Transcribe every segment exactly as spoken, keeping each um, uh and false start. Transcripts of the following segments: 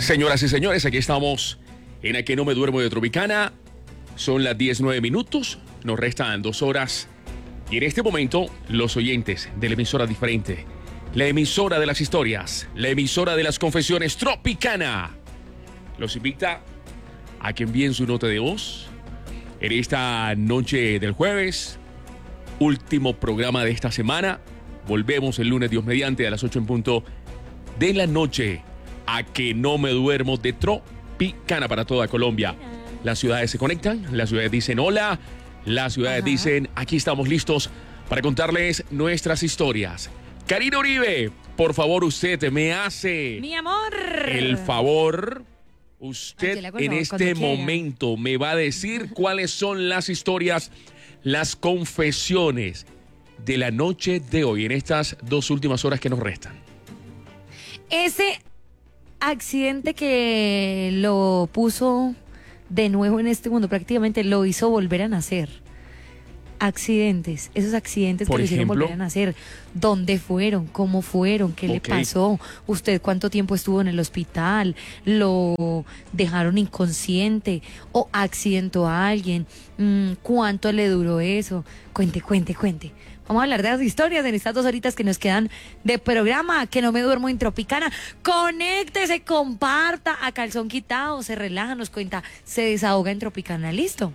Señoras y señores, aquí estamos en A Que No Me Duermo de Tropicana. Son las diecinueve minutos, nos restan dos horas. Y en este momento, los oyentes de la emisora diferente, la emisora de las historias, la emisora de las confesiones Tropicana, los invita a que envíen su nota de voz en esta noche del jueves, último programa de esta semana. Volvemos el lunes, Dios mediante, a las ocho en punto de la noche. A Que No Me Duermo de Tropicana para toda Colombia. Las ciudades se conectan, las ciudades dicen hola, las ciudades Ajá. dicen aquí estamos listos para contarles nuestras historias. Karina Uribe, por favor, usted me hace mi amor el favor. Usted en este momento me va a decir cuáles son las historias, las confesiones de la noche de hoy, en estas dos últimas horas que nos restan. Ese accidente que lo puso de nuevo en este mundo, prácticamente lo hizo volver a nacer. Accidentes, esos accidentes Por que lo hicieron ejemplo, volver a nacer. ¿Dónde fueron? ¿Cómo fueron? ¿Qué okay. le pasó? ¿Usted cuánto tiempo estuvo en el hospital? ¿Lo dejaron inconsciente? ¿O accidentó a alguien? ¿Cuánto le duró eso? Cuente, cuente, cuente. Vamos a hablar de las historias en estas dos horitas que nos quedan de programa. Que no me duermo en Tropicana. Conéctese, comparta a calzón quitado, se relaja, nos cuenta, se desahoga en Tropicana. ¿Listo?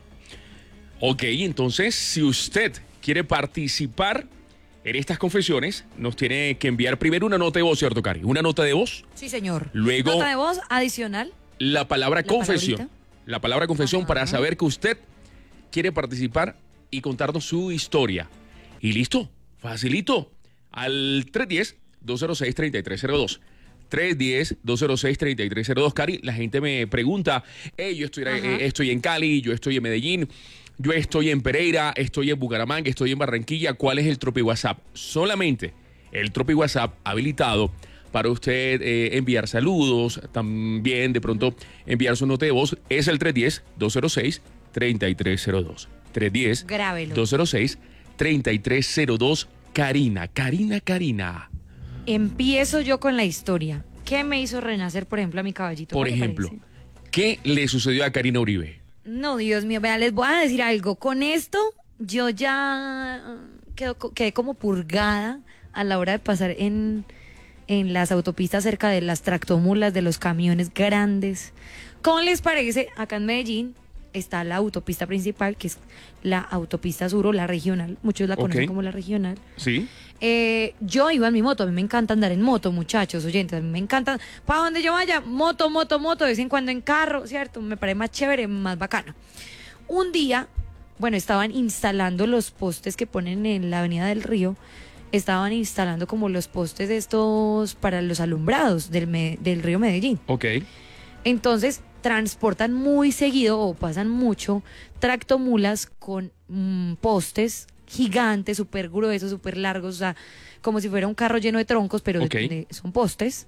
Ok, entonces, si usted quiere participar en estas confesiones, nos tiene que enviar primero una nota de voz, ¿cierto, Cari? Una nota de voz. Sí, señor. Luego, nota de voz adicional. La palabra la confesión. Palabrita. La palabra confesión Ajá. para saber que usted quiere participar y contarnos su historia. Y listo, facilito. Al tres uno cero, dos cero seis, tres tres cero dos. tres uno cero, dos cero seis, tres tres cero dos. Cari, la gente me pregunta, hey, yo estoy, eh, estoy en Cali, yo estoy en Medellín, yo estoy en Pereira, estoy en Bucaramanga, estoy en Barranquilla. ¿Cuál es el Tropi WhatsApp? Solamente el Tropi WhatsApp habilitado para usted eh, enviar saludos, también de pronto enviar su nota de voz, es el tres uno cero, dos cero seis, tres tres cero dos. tres uno cero, Grábelo. dos cero seis, tres tres cero dos. Karina, Karina, Karina. Empiezo yo con la historia. ¿Qué me hizo renacer, por ejemplo, a mi caballito? Por ejemplo, ¿qué le sucedió a Karina Uribe? No, Dios mío, vea, les voy a decir algo. Con esto, yo ya quedo, quedé como purgada a la hora de pasar en, en las autopistas cerca de las tractomulas, de los camiones grandes. ¿Cómo les parece? Acá en Medellín está la autopista principal, que es la autopista sur o la regional. Muchos la conocen okay. como la regional. Sí. Eh, yo iba en mi moto, a mí me encanta andar en moto, muchachos, oyentes, a mí me encanta, para donde yo vaya, moto, moto, moto, de vez en cuando en carro, ¿cierto? Me parece más chévere, más bacano. Un día, bueno, estaban instalando los postes que ponen en la Avenida del Río, estaban instalando como los postes estos para los alumbrados del, me, del río Medellín. Ok. Entonces, transportan muy seguido o pasan mucho tractomulas con mmm, postes gigantes, súper gruesos, súper largos, o sea, como si fuera un carro lleno de troncos, pero okay. de, de, son postes.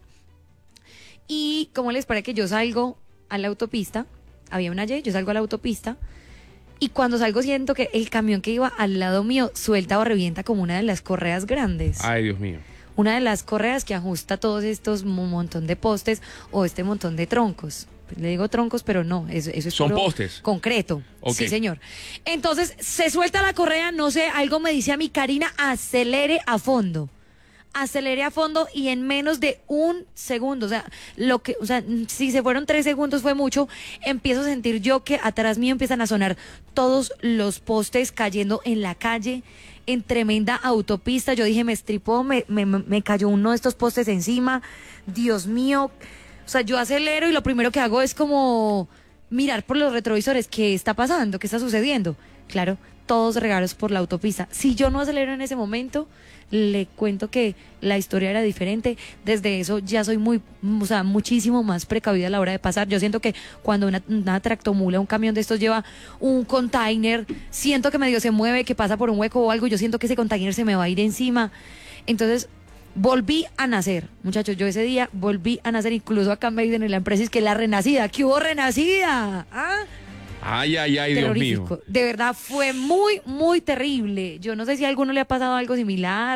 Y como les parece que yo salgo a la autopista, había una Y, yo salgo a la autopista, y cuando salgo siento que el camión que iba al lado mío suelta o revienta como una de las correas grandes. Ay, Dios mío. Una de las correas que ajusta todos estos montón de postes o este montón de troncos. Le digo troncos, pero no, eso, eso es son postes. Concreto. Okay. Sí, señor. Entonces, se suelta la correa, no sé, algo me dice a mi Karina, acelere a fondo. Acelere a fondo y en menos de un segundo, o sea, lo que, o sea, si se fueron tres segundos fue mucho, empiezo a sentir yo que atrás mío empiezan a sonar todos los postes cayendo en la calle, en tremenda autopista. Yo dije, me estripó, me, me, me cayó uno de estos postes encima, Dios mío. O sea, yo acelero y lo primero que hago es como mirar por los retrovisores. ¿Qué está pasando? ¿Qué está sucediendo? Claro, todos regalos por la autopista. Si yo no acelero en ese momento, le cuento que la historia era diferente. Desde eso ya soy muy, o sea, muchísimo más precavida a la hora de pasar. Yo siento que cuando una, una tractomula, un camión de estos lleva un container, siento que medio se mueve, que pasa por un hueco o algo, yo siento que ese container se me va a ir encima. Entonces, volví a nacer, muchachos, yo ese día volví a nacer, incluso acá me dicen en la empresa, es que la renacida, ¿qué hubo renacida? ¿Ah? Ay, ay, ay, Dios mío. De verdad, fue muy, muy terrible. Yo no sé si a alguno le ha pasado algo similar,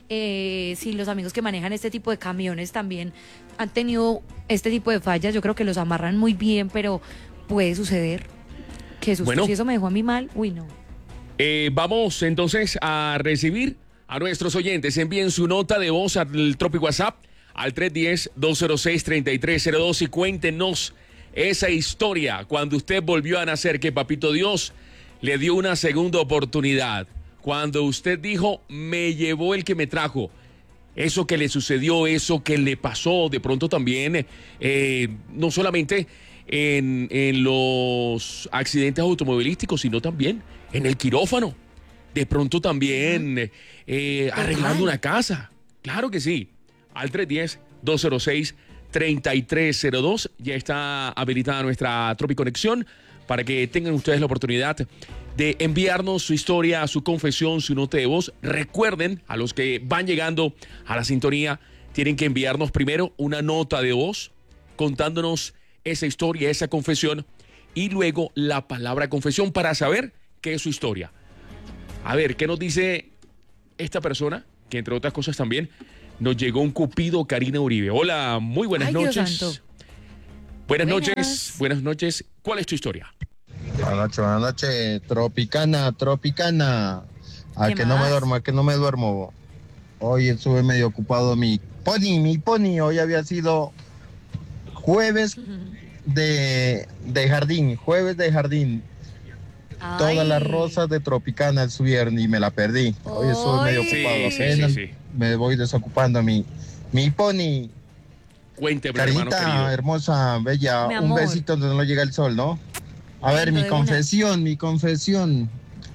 eh, si los amigos que manejan este tipo de camiones también han tenido este tipo de fallas, yo creo que los amarran muy bien, pero puede suceder. Que susto, Bueno. si eso me dejó a mí mal, uy, no. Eh, vamos entonces a recibir a nuestros oyentes. Envíen su nota de voz al Tropic WhatsApp al tres uno cero, dos cero seis, tres tres cero dos y cuéntenos esa historia cuando usted volvió a nacer, que Papito Dios le dio una segunda oportunidad. Cuando usted dijo, me llevó el que me trajo. Eso que le sucedió, eso que le pasó, de pronto también, eh, no solamente en, en los accidentes automovilísticos, sino también en el quirófano. De pronto también eh, arreglando una casa. Claro que sí. Al tres uno cero, dos cero seis, tres tres cero dos ya está habilitada nuestra Tropi Conexión para que tengan ustedes la oportunidad de enviarnos su historia, su confesión, su nota de voz. Recuerden, a los que van llegando a la sintonía, tienen que enviarnos primero una nota de voz contándonos esa historia, esa confesión, y luego la palabra confesión para saber qué es su historia. A ver, ¿qué nos dice esta persona? Que entre otras cosas también nos llegó un cupido, Karina Uribe. Hola, muy buenas Ay, Dios noches. santo. Buenas, Buenas. noches, buenas noches. ¿Cuál es tu historia? Buenas noches, buenas noches. Tropicana, tropicana. A ¿Qué que no me más? duermo, a que no me duermo. Hoy estuve medio ocupado mi pony, mi pony. Hoy había sido jueves de, de jardín, jueves de jardín. Ay. Todas las rosas de Tropicana subieron y me la perdí. Hoy estuve medio Ay. ocupado. Sí, sí, Apenas sí, sí. me voy desocupando mi, mi pony. Cuénteme, hermano Carinita, querido. hermosa, bella, Mi un amor. besito donde no llega el sol, ¿no? A ver, Lindo mi de una. confesión, mi confesión.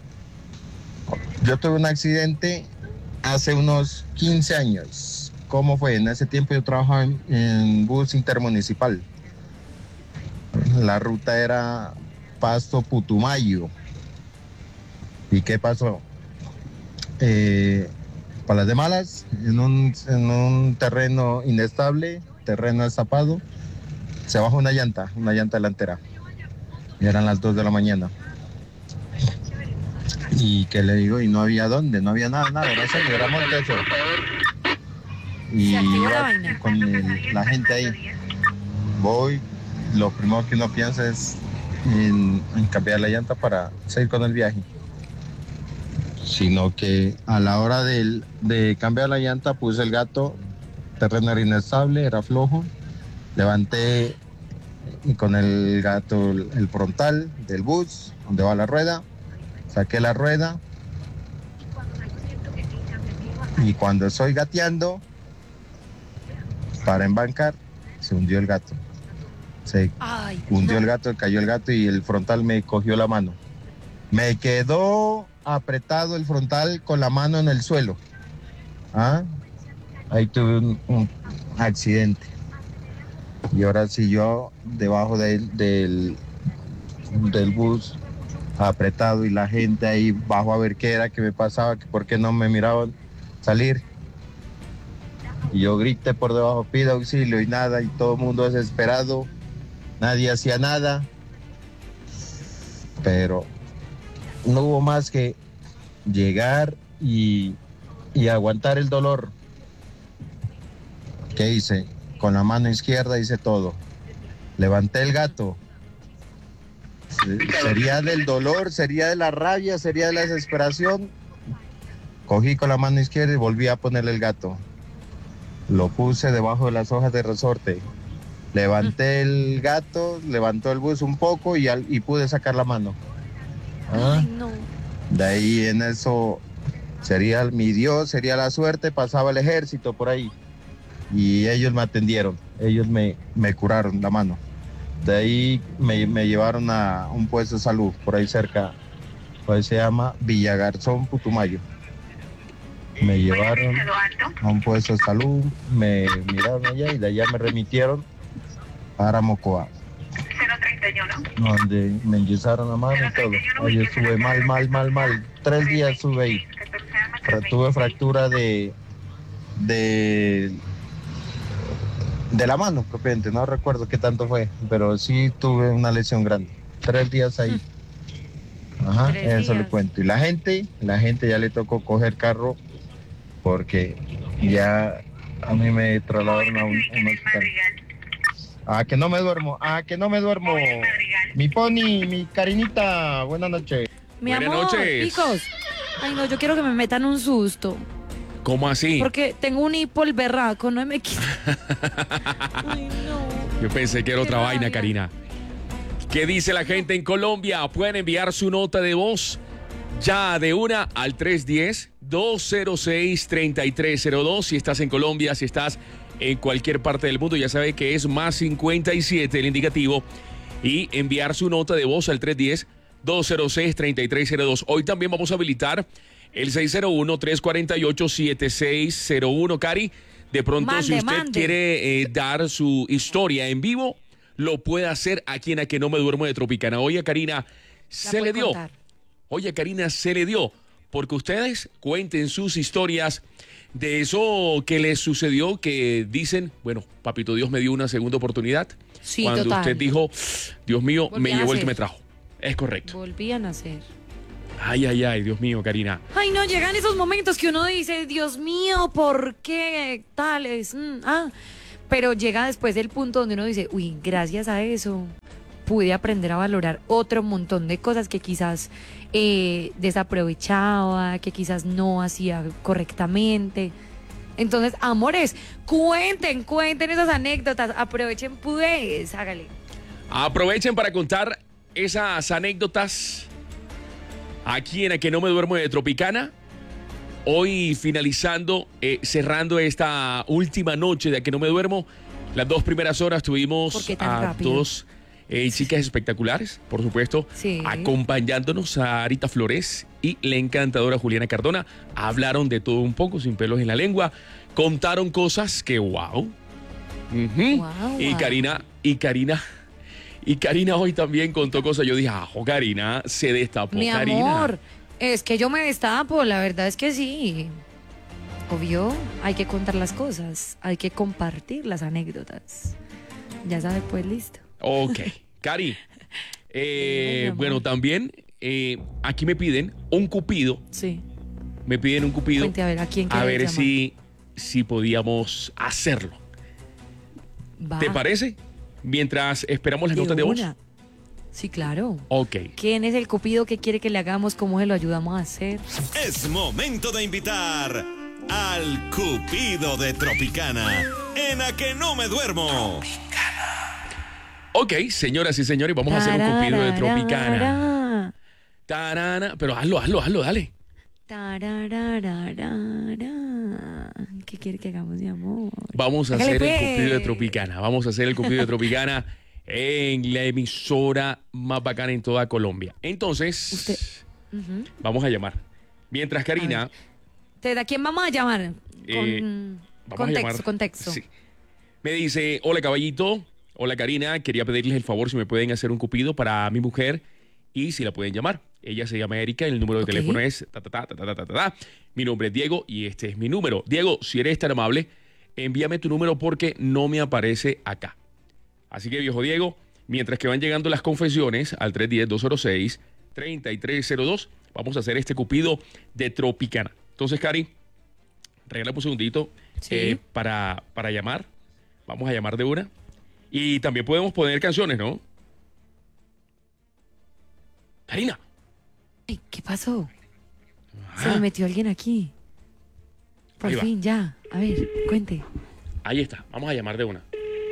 Yo tuve un accidente hace unos quince años. ¿Cómo fue? En ese tiempo yo trabajaba en, en bus intermunicipal. La ruta era Pasto-Putumayo. ¿Y qué pasó? Eh, para las de malas, en un, en un terreno inestable, terreno destapado, se bajó una llanta, una llanta delantera. Y eran las dos de la mañana. Y que le digo, y no había dónde, no había nada, nada, era solo, era monte eso. Y Se activó la iba vaina. con el- la gente ahí. Voy, lo primero que uno piensa es en, en cambiar la llanta para seguir con el viaje. Sino que a la hora del- de cambiar la llanta puse el gato, terreno era inestable, era flojo, levanté y con el gato el, el frontal del bus, donde va la rueda, saqué la rueda y cuando estoy gateando para embancar, se hundió el gato. Se Ay, hundió no. el gato, cayó el gato y el frontal me cogió la mano. Me quedó apretado el frontal con la mano en el suelo. ¿Ah? Ahí tuve un, un accidente. Y ahora sí yo debajo del, del, del bus apretado y la gente ahí bajo a ver qué era, qué me pasaba, que por qué no me miraban salir. Y yo grité por debajo, pido auxilio y nada, y todo el mundo desesperado. Nadie hacía nada. Pero no hubo más que llegar y, y aguantar el dolor. ¿Qué hice? Con la mano izquierda hice todo. Levanté el gato. Sería del dolor, sería de la rabia, sería de la desesperación. Cogí con la mano izquierda y volví a ponerle el gato. Lo puse debajo de las hojas de resorte. Levanté el gato, levantó el bus un poco y, al- y pude sacar la mano. ¿Ah? Ay, no. De ahí en eso sería mi Dios, sería la suerte, pasaba el ejército por ahí. Y ellos me atendieron, ellos me, me curaron la mano. De ahí me, me llevaron a un puesto de salud por ahí cerca, pues se llama Villagarzón, Putumayo. Me llevaron a un puesto de salud, me miraron allá y de allá me remitieron para Mocoa, donde me enyesaron la mano y todo. Ahí estuve mal, mal, mal, mal. Tres días estuve ahí. Fra- Tuve fractura de, de, de la mano propiamente, no recuerdo qué tanto fue, pero sí tuve una lesión grande. Tres días ahí. Ajá, Tres eso le días. cuento. Y la gente, la gente ya le tocó coger carro porque ya a mí me trasladaron a un, un hospital. Ah, que no me duermo, ah, que no me duermo. Mi pony, mi Karinita, buenas noches. Mi Buenas amor, noches. chicos. Ay, no, yo quiero que me metan un susto. ¿Cómo así? Porque tengo un hipo el berraco, no me quita. Ay, no. Yo pensé que era Qué otra vaina, rabia. Karina. ¿Qué dice la gente en Colombia? Pueden enviar su nota de voz ya de una al tres uno cero, dos cero seis, tres tres cero dos. Si estás en Colombia, si estás en cualquier parte del mundo, ya sabe que es más cincuenta y siete el indicativo. Y enviar su nota de voz al tres uno cero, dos cero seis, tres tres cero dos. Hoy también vamos a habilitar el seis cero uno, tres cuatro ocho, siete seis cero uno. Cari, de pronto Mande, si usted mande. quiere eh, dar su historia en vivo, lo puede hacer aquí en A Que No Me Duermo de Tropicana. Oye, Karina, se puede le dio. contar. Oye, Karina, se le dio. Porque ustedes cuenten sus historias de eso que les sucedió, que dicen, bueno, papito Dios me dio una segunda oportunidad. Sí, Cuando total. usted dijo, Dios mío, Volví me a llevó el que nacer. me trajo. Es correcto. Volví a nacer. Ay, ay, ay, Dios mío, Karina. Ay, no, llegan esos momentos que uno dice, Dios mío, ¿por qué tales? Mm, ah, pero llega después el punto donde uno dice, uy, gracias a eso pude aprender a valorar otro montón de cosas que quizás eh, desaprovechaba, que quizás no hacía correctamente. Entonces, amores, cuenten, cuenten esas anécdotas, aprovechen pues, hágale. Aprovechen para contar esas anécdotas aquí en A Que No Me Duermo de Tropicana. Hoy finalizando, eh, cerrando esta última noche de A Que No Me Duermo. Las dos primeras horas ¿Por tuvimos qué tan a rápido? dos eh, chicas espectaculares, por supuesto, Sí. acompañándonos a Arita Flores y la encantadora Juliana Cardona. Hablaron de todo un poco, sin pelos en la lengua. Contaron cosas que wow. Ujú. Guau, Y guau. Karina, y Karina, y Karina hoy también contó cosas. Yo dije, ah, Karina, se destapó Mi Karina. amor, es que yo me destapo, la verdad es que sí. Obvio, hay que contar las cosas, hay que compartir las anécdotas. Ya sabe, pues listo. Ok, Cari. eh, Mi amor. bueno, también eh, aquí me piden un cupido. Sí. Me piden un cupido. Cuente, a ver, ¿a quién A quiere ver llamar? si, si podíamos hacerlo. Va. ¿Te parece? Mientras esperamos las De notas de voz. una. Sí, claro. Ok. ¿Quién es el cupido que quiere que le hagamos? ¿Cómo se lo ayudamos a hacer? Es momento de invitar al Cupido de Tropicana en A Que No Me Duermo. Ok, señoras y señores, vamos a hacer un cupido de Tropicana. Tararara. Tarana. Pero hazlo, hazlo, hazlo, dale. Tararararara. ¿Qué quiere que hagamos, mi amor? Vamos a Hágale, hacer el pues. cupido de Tropicana. Vamos a hacer el cupido de Tropicana en la emisora más bacana en toda Colombia. Entonces, Usted- Ujú. vamos a llamar. Mientras Karina, A ¿Entonces, ¿a quién vamos a llamar? Con Eh, vamos a contexto, llamar. contexto. Sí. Me dice, hola caballito, hola Karina, quería pedirles el favor si me pueden hacer un cupido para mi mujer y si la pueden llamar. Ella se llama Erika, el número de Ok. teléfono es ta, ta, ta, ta, ta, ta, ta, ta. Mi nombre es Diego y este es mi número. Diego, si eres tan amable, envíame tu número porque no me aparece acá. Así que, viejo Diego, mientras que van llegando las confesiones al tres uno cero, dos cero seis, tres tres cero dos, vamos a hacer este cupido de Tropicana. Entonces, Cari, regálame un segundito Sí. eh, para, para llamar. Vamos a llamar de una. Y también podemos poner canciones, ¿no? Karina. Ay, ¿qué pasó? Se Ah, me metió alguien aquí. Por Ahí va. fin, ya. A ver, cuente. ahí está. Vamos a llamar de una.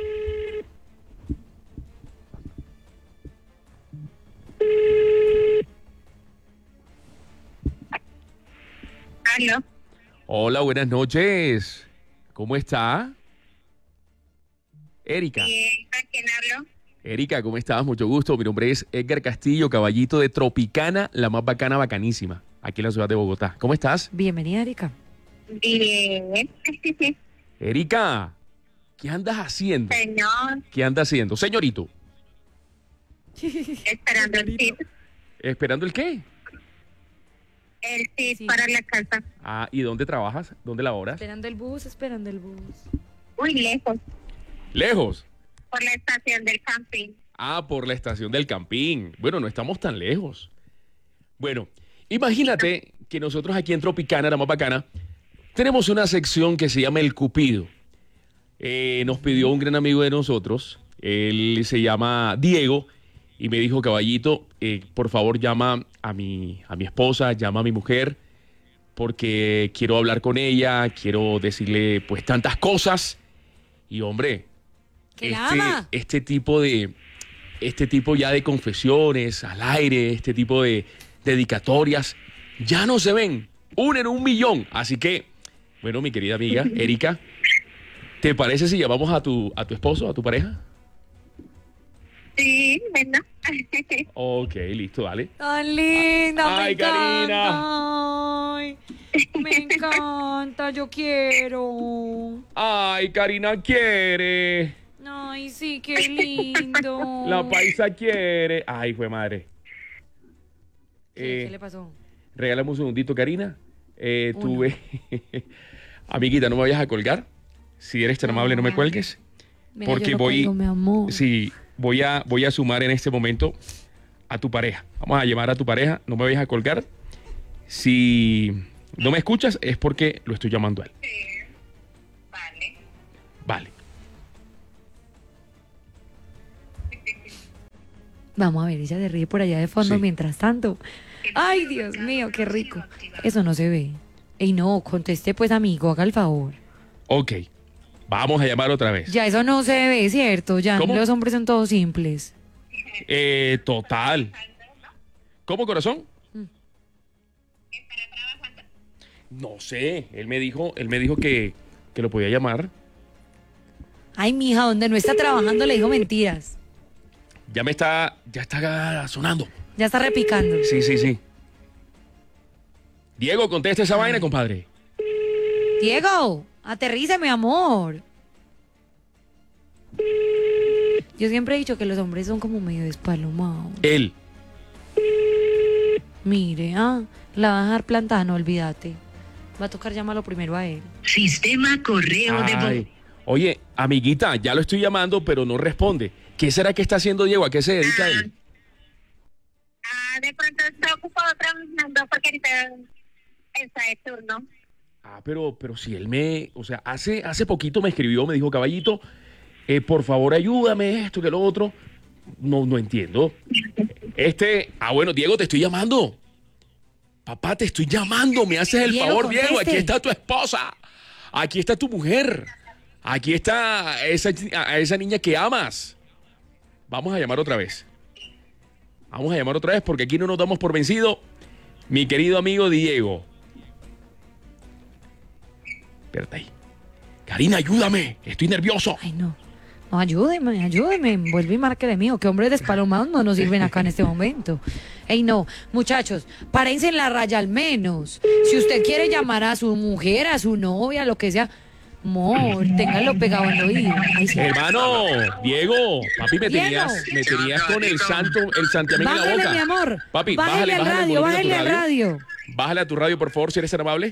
Aló. Hola, buenas noches. ¿Cómo está? Erika. Bien, ¿a quién hablo? Erika, ¿cómo estás? Mucho gusto. Mi nombre es Edgar Castillo, caballito de Tropicana, la más bacana, bacanísima, aquí en la ciudad de Bogotá. ¿Cómo estás? Bienvenida, Erika. Bien. Erika, ¿qué andas haciendo? Señor, ¿Qué andas haciendo? Señorito, esperando el tip. ¿esperando el qué? El tip Sí. para la casa. Ah, ¿y dónde trabajas? ¿Dónde laboras? Esperando el bus, esperando el bus. Muy lejos, Lejos. por la estación del camping. Ah, por la estación del Campín. Bueno, no estamos tan lejos. Bueno, imagínate que nosotros aquí en Tropicana, la más bacana, tenemos una sección que se llama El Cupido. Eh, nos pidió un gran amigo de nosotros, él se llama Diego, y me dijo, caballito, eh, por favor llama a mi, a mi esposa, llama a mi mujer, porque quiero hablar con ella, quiero decirle pues tantas cosas. Y hombre, ¿Que la este, ama? este tipo de, este tipo ya de confesiones al aire, este tipo de dedicatorias, ya no se ven, una en un millón. Así que, bueno, mi querida amiga Erika, ¿te parece si llamamos a tu, a tu esposo, a tu pareja? Sí, bueno. Ok, listo, dale. Tan linda, Ay, me Karina. encanta. Ay, me encanta, yo quiero. Ay, Karina quiere. Ay, sí, qué lindo. La paisa quiere. Ay, fue madre. ¿Qué, Eh, qué le pasó? Regálame un segundito, Karina. Eh, Uno. tuve... Amiguita, no me vayas a colgar. Si eres tan amable, no me cuelgues. Mira, Porque yo no voy... cuelgo, mi amor. Sí, voy a, voy a sumar en este momento a tu pareja. Vamos a llamar a tu pareja. No me vayas a colgar. Si no me escuchas, es porque lo estoy llamando a él. Vale. Vale. Vamos a ver, ella se ríe por allá de fondo Sí. mientras tanto. Ay, Dios mío, qué rico. Eso no se ve. Ey, no, conteste pues, amigo, haga el favor. Ok. Vamos a llamar otra vez. Ya eso no se ve, ¿cierto? Ya ¿Cómo? los hombres son todos simples. Eh, total. ¿Cómo, corazón? No sé. Él me dijo, él me dijo que, que lo podía llamar. Ay, mija, donde no está trabajando le dijo mentiras. Ya me está, ya está sonando. Ya está repicando. Sí, sí, sí. Diego, contesta esa vaina, compadre. Diego, aterriza, mi amor. Yo siempre he dicho que los hombres son como medio despalomados. Él. Mire, ah, la va a dejar plantada, no olvídate. Va a tocar llamarlo primero a él. Sistema correo de voz. Ay. Oye, amiguita, ya lo estoy llamando, pero no responde. ¿Qué será que está haciendo Diego? ¿A qué se dedica él? Ah, de pronto está ocupado trabajando porque ahorita está de turno. Ah, pero, pero si él me, o sea, hace, hace poquito me escribió, me dijo, caballito, eh, por favor ayúdame, esto que lo otro. No, no entiendo. Este, ah, bueno, Diego, te estoy llamando. Papá, te estoy llamando, me haces el Diego, favor, Diego, conteste. aquí está tu esposa, aquí está tu mujer, aquí está esa, a esa niña que amas. Vamos a llamar otra vez. Vamos a llamar otra vez porque aquí no nos damos por vencido. Mi querido amigo Diego. Espérate ahí. Karina, ayúdame. Estoy nervioso. Ay, no. No, ayúdeme, ayúdeme. Vuelve y márquele mío. Que hombres despalomados no nos sirven acá en este momento. Ey, no. Muchachos, párense en la raya al menos. Si usted quiere llamar a su mujer, a su novia, lo que sea, amor, téngalo pegado en el oído. Ay, sí. Hermano, Diego, papi, me Diego. tenías, me tenías con el santo, el santiamén en la Bájale, boca. mi amor. Papi, bájale, bájale, al bájale el radio, volumen bájale a tu al radio. Bájale a tu radio, por favor, si eres tan amable.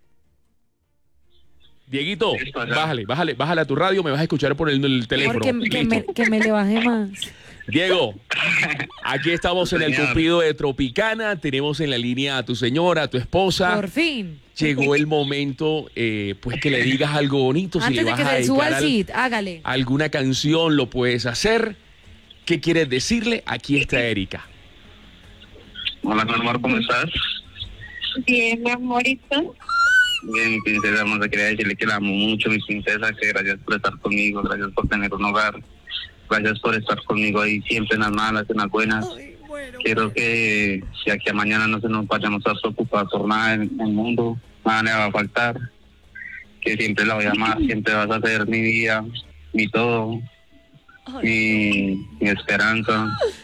Dieguito, bájale, bájale, bájale a tu radio, me vas a escuchar por el, el teléfono. Porque que me, Listo. que me le baje más. Diego, aquí estamos en el Señor. Cupido de Tropicana, tenemos en la línea a tu señora, a tu esposa. Por fin. Llegó el momento, eh, pues que le digas algo bonito, si Antes le de vas que a se suba dedicar al al- sit, hágale. alguna canción, lo puedes hacer. ¿Qué quieres decirle? Aquí está Erika. Hola, mi amor, ¿cómo estás? Bien, mi amorito. Bien, mi princesa hermosa, quería decirle que la amo mucho, mi princesa, que gracias por estar conmigo, gracias por tener un hogar, gracias por estar conmigo ahí siempre en las malas, en las buenas. Quiero que si aquí a mañana no se nos vayamos a preocupar por nada en el mundo, nada le va a faltar, que siempre la voy a amar, siempre vas a ser mi vida, mi todo, mi, mi esperanza.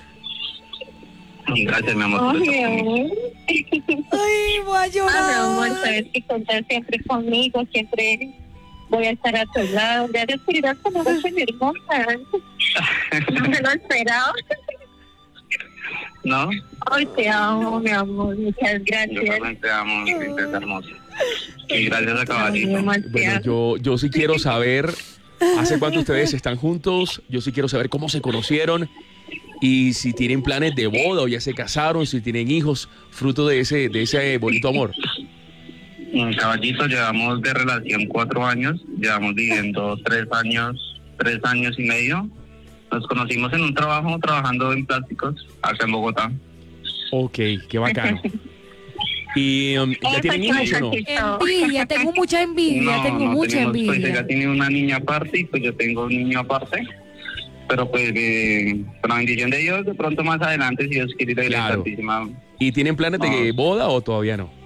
Y gracias, mi amor, por Ay, estar mi conmigo. amor. Ay, voy a Ah, mi amor, llorar. sabes que contar siempre conmigo, siempre voy a estar a tu lado. Gracias por ir a conocer mi hermosa. No me lo esperaba. ¿No? Ay, te amo, mi amor. Muchas Yo gracias. también te amo, mi princesa hermosa. Y gracias a Caballito. Bueno, Demasiado. yo, yo sí quiero saber, ¿hace cuánto ustedes están juntos? Yo sí quiero saber cómo se conocieron y si tienen planes de boda o ya se casaron, si tienen hijos, fruto de ese, de ese bonito amor. Un caballito, llevamos de relación cuatro años, llevamos viviendo tres años, tres años y medio. Nos conocimos en un trabajo, trabajando en plásticos, acá en Bogotá. Ok, qué bacano. ¿Y um, ya tienen hijos o no? Envidia, tengo mucha envidia, No, tengo no mucha tenemos, pues envidia. ella tiene una niña aparte y pues yo tengo un niño aparte. Pero pues eh, con la bendición de Dios, de pronto más adelante, si Dios quiere, la Claro. Santísima. ¿Y tienen planes de No. boda o todavía no?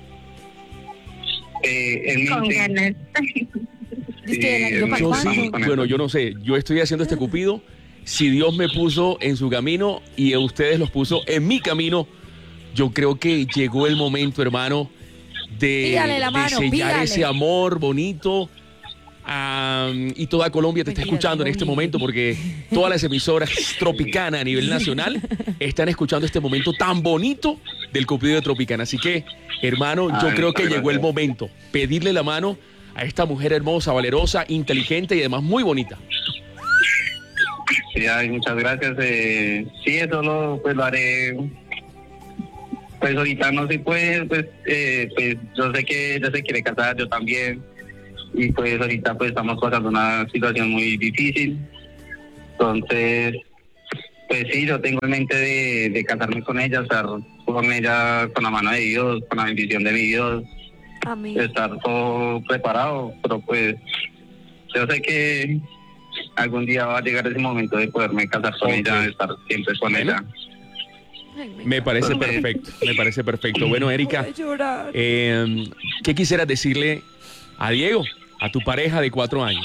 Eh, en Con mente, ganas. Es que el año eh, pasado- Yo estamos sí, con bueno, eso. yo no sé, yo estoy haciendo este cupido. Si Dios me puso en su camino y a ustedes los puso en mi camino, yo creo que llegó el momento, hermano, de, Pídale la de mano, sellar pídale. ese amor bonito. Am, y toda Colombia te está Mentira, escuchando en este bonito. momento porque todas las emisoras Tropicana a nivel nacional están escuchando este momento tan bonito del cupido de Tropicana. Así que, hermano, yo Ay, creo que muchas llegó el gracias. momento. Pedirle la mano a esta mujer hermosa, valerosa, inteligente y además muy bonita. Sí, ay, muchas gracias. Eh, sí, eso lo, pues, lo haré. Pues ahorita no se puede, pues, eh, pues yo sé que ella se quiere casar, yo también. Y pues ahorita pues estamos pasando una situación muy difícil. Entonces, pues sí, yo tengo en mente de, de casarme con ella, estar con ella con la mano de Dios, con la bendición de mi Dios, Amén. estar todo preparado, pero pues yo sé que algún día va a llegar ese momento de poderme casar con Ok. ella, de estar siempre con Bueno. ella. Ay, me Me parece Bueno, perfecto, me parece perfecto. Bueno, Erika, voy a llorar. eh, ¿qué quisieras decirle a Diego, a tu pareja de cuatro años?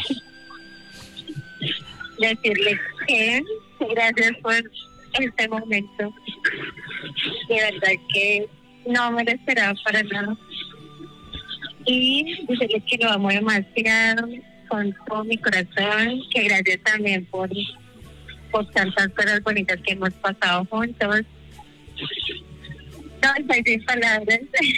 Decirle que gracias por este momento. De verdad que no me lo esperaba para nada. Y decirle que lo amo demasiado con todo mi corazón, que gracias también por, por tantas cosas bonitas que hemos pasado juntos. No, estoy sin palabras.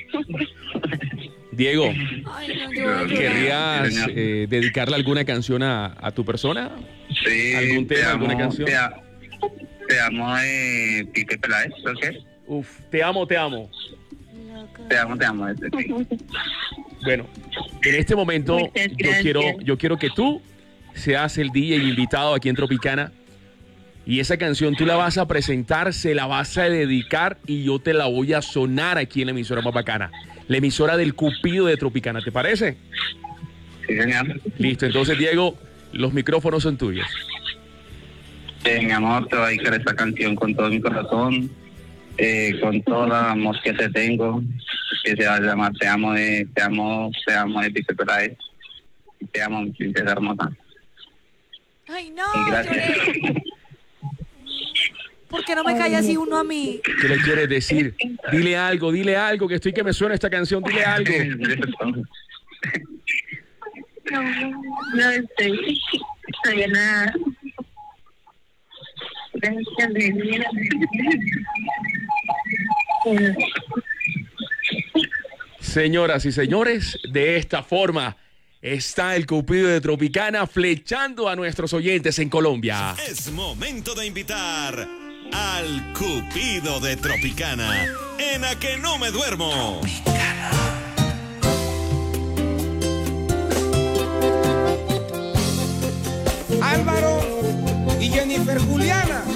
Diego, Ay, no, yo voy a llorar. ¿querrías Sí, señor. eh, dedicarle alguna canción a, a tu persona? Sí, ¿Algún te tema, amo, alguna canción? Te, a- te amo, eh, Pipe Peláez, ¿ok? Uf, te amo, te amo. Te amo, te amo. Este, sí. Bueno, en este momento Muchas yo gracias. quiero, yo quiero que tú seas el D J invitado aquí en Tropicana y esa canción tú la vas a presentar, se la vas a dedicar y yo te la voy a sonar aquí en la emisora más bacana, la emisora del Cupido de Tropicana, ¿te parece? Sí, señor. Listo, entonces Diego, los micrófonos son tuyos. Eh, mi amor, te voy a dedicar esta canción con todo mi corazón, eh, con todo el amor que te tengo, que se va a llamar Te amo de, te amo, te amo de Pipe Peláez. Te amo, mi princesa hermosa. Ay, no, Y gracias. lloré. ¿Por qué no me cae así uno a mí? ¿Qué le quieres decir? Dile algo, dile algo, que estoy que me suena esta canción, dile algo. No, no estoy, estoy en nada. Gracias, de vida. Señoras y señores, de esta forma está el Cupido de Tropicana flechando a nuestros oyentes en Colombia. Es momento de invitar al Cupido de Tropicana en A Que No Me Duermo. Álvaro y Jennifer Juliana.